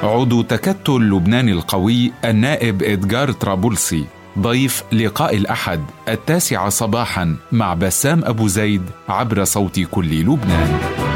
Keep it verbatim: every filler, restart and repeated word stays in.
عضو تكتل لبنان القوي النائب إدغار طرابلسي ضيف لقاء الأحد التاسعة صباحا مع بسام أبو زيد عبر صوت كل لبنان.